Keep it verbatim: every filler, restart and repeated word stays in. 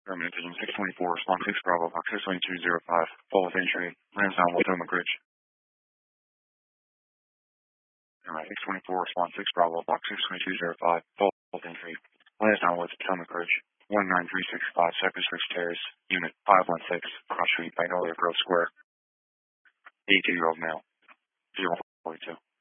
Permanent Division six twenty-four, respond six Bravo, box six twenty-two zero five, fall with entry, Lansdowne, Potomac Ridge. Alright, six twenty-four, respond six Bravo, box six twenty-two zero five, fall with entry, Lansdowne Woods, Potomac Ridge. one nine three six five, Cypress Ridge Terrace, Unit five one six, Cross Street, Magnolia Grove Square. eighty-two-year-old male. zero one four two.